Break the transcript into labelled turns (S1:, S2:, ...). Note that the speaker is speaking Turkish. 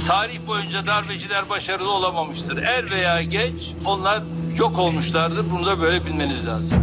S1: tarih boyunca darbeciler başarılı olamamıştır. Er veya geç onlar yok olmuşlardır. Bunu da böyle bilmeniz lazım.